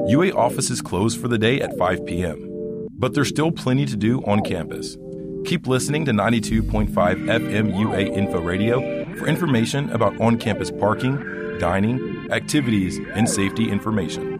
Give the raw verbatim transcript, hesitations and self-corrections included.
U A offices close for the day at five p.m., but there's still plenty to do on campus. Keep listening to ninety-two point five F M U A Info Radio for information about on-campus parking, dining, activities, and safety information.